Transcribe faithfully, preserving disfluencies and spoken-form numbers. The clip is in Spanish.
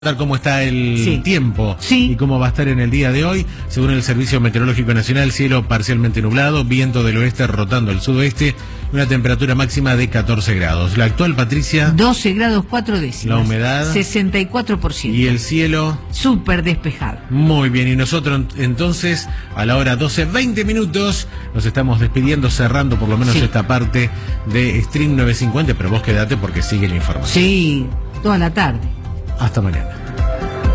Cómo está el sí. tiempo sí. y cómo va a estar en el día de hoy. Según el Servicio Meteorológico Nacional, cielo parcialmente nublado, viento del oeste rotando al sudoeste, una temperatura máxima de catorce grados. La actual, Patricia, doce grados cuatro décimas. La humedad, sesenta y cuatro por ciento. Y el cielo, súper despejado. Muy bien, y nosotros entonces a la hora doce, veinte minutos nos estamos despidiendo, cerrando por lo menos sí. esta parte de Stream novecientos cincuenta, pero vos quedate porque sigue la información. Sí, toda la tarde. Hasta mañana.